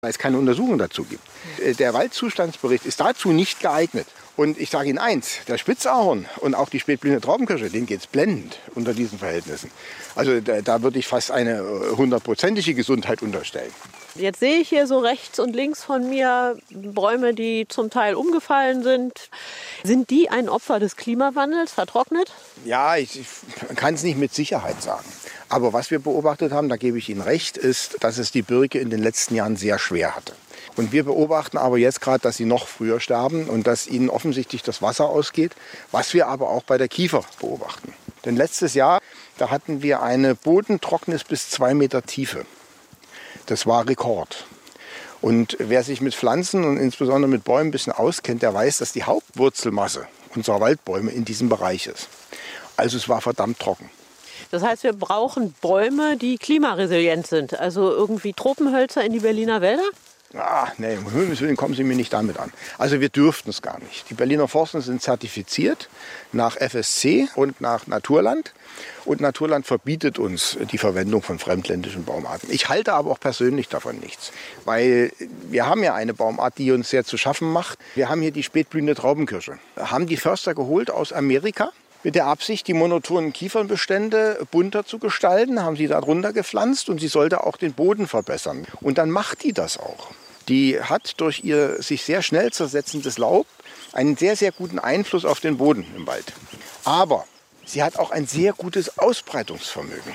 weil es keine Untersuchung dazu gibt. Der Waldzustandsbericht ist dazu nicht geeignet. Und ich sage Ihnen eins, der Spitzahorn und auch die spätblühende Traubenkirsche, denen geht es blendend unter diesen Verhältnissen. Also da würde ich fast eine 100-prozentige Gesundheit unterstellen. Jetzt sehe ich hier so rechts und links von mir Bäume, die zum Teil umgefallen sind. Sind die ein Opfer des Klimawandels, vertrocknet? Ja, ich kann es nicht mit Sicherheit sagen. Aber was wir beobachtet haben, da gebe ich Ihnen recht, ist, dass es die Birke in den letzten Jahren sehr schwer hatte. Und wir beobachten aber jetzt gerade, dass sie noch früher sterben und dass ihnen offensichtlich das Wasser ausgeht, was wir aber auch bei der Kiefer beobachten. Denn letztes Jahr, da hatten wir eine Bodentrocknis bis 2 Meter Tiefe. Das war Rekord. Und wer sich mit Pflanzen und insbesondere mit Bäumen ein bisschen auskennt, der weiß, dass die Hauptwurzelmasse unserer Waldbäume in diesem Bereich ist. Also es war verdammt trocken. Das heißt, wir brauchen Bäume, die klimaresilient sind. Also irgendwie Tropenhölzer in die Berliner Wälder? Nee, um Himmels Willen kommen Sie mir nicht damit an. Also wir dürften es gar nicht. Die Berliner Forsten sind zertifiziert nach FSC und nach Naturland. Und Naturland verbietet uns die Verwendung von fremdländischen Baumarten. Ich halte aber auch persönlich davon nichts. Weil wir haben ja eine Baumart, die uns sehr zu schaffen macht. Wir haben hier die spätblühende Traubenkirsche. Haben die Förster geholt aus Amerika. Mit der Absicht, die monotonen Kiefernbestände bunter zu gestalten, haben sie da drunter gepflanzt und sie sollte auch den Boden verbessern. Und dann macht die das auch. Die hat durch ihr sich sehr schnell zersetzendes Laub einen sehr, sehr guten Einfluss auf den Boden im Wald. Aber sie hat auch ein sehr gutes Ausbreitungsvermögen.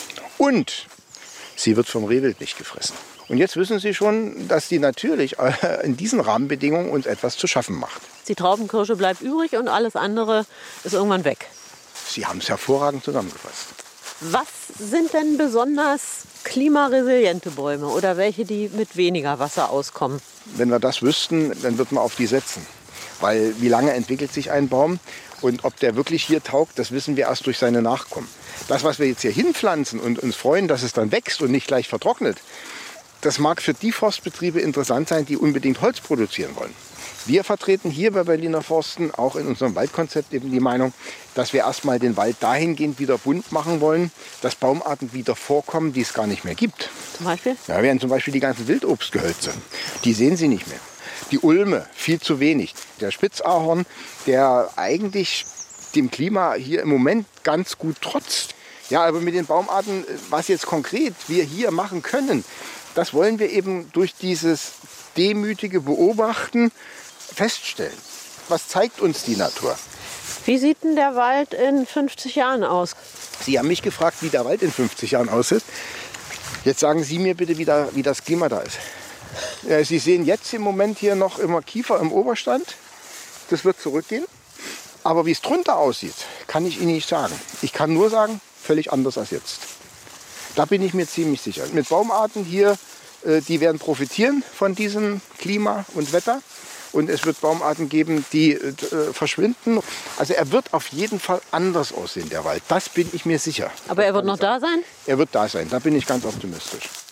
Und sie wird vom Rehwild nicht gefressen. Und jetzt wissen Sie schon, dass die natürlich in diesen Rahmenbedingungen uns etwas zu schaffen macht. Die Traubenkirsche bleibt übrig und alles andere ist irgendwann weg. Sie haben es hervorragend zusammengefasst. Was sind denn besonders klimaresiliente Bäume oder welche, die mit weniger Wasser auskommen? Wenn wir das wüssten, dann würden wir auf die setzen. Weil wie lange entwickelt sich ein Baum und ob der wirklich hier taugt, das wissen wir erst durch seine Nachkommen. Das, was wir jetzt hier hinpflanzen und uns freuen, dass es dann wächst und nicht gleich vertrocknet, das mag für die Forstbetriebe interessant sein, die unbedingt Holz produzieren wollen. Wir vertreten hier bei Berliner Forsten auch in unserem Waldkonzept eben die Meinung, dass wir erstmal den Wald dahingehend wieder bunt machen wollen, dass Baumarten wieder vorkommen, die es gar nicht mehr gibt. Zum Beispiel? Ja, wären zum Beispiel die ganzen Wildobstgehölze. Die sehen Sie nicht mehr. Die Ulme viel zu wenig. Der Spitzahorn, der eigentlich dem Klima hier im Moment ganz gut trotzt. Ja, aber mit den Baumarten, was jetzt konkret wir hier machen können, das wollen wir eben durch dieses demütige Beobachten feststellen. Was zeigt uns die Natur? Wie sieht denn der Wald in 50 Jahren aus? Sie haben mich gefragt, wie der Wald in 50 Jahren aussieht. Jetzt sagen Sie mir bitte, wie das Klima da ist. Ja, Sie sehen jetzt im Moment hier noch immer Kiefer im Oberstand. Das wird zurückgehen. Aber wie es drunter aussieht, kann ich Ihnen nicht sagen. Ich kann nur sagen, völlig anders als jetzt. Da bin ich mir ziemlich sicher. Mit Baumarten hier, die werden profitieren von diesem Klima und Wetter. Und es wird Baumarten geben, die verschwinden. Also er wird auf jeden Fall anders aussehen, der Wald. Das bin ich mir sicher. Aber er wird noch da sein? Er wird da sein, da bin ich ganz optimistisch.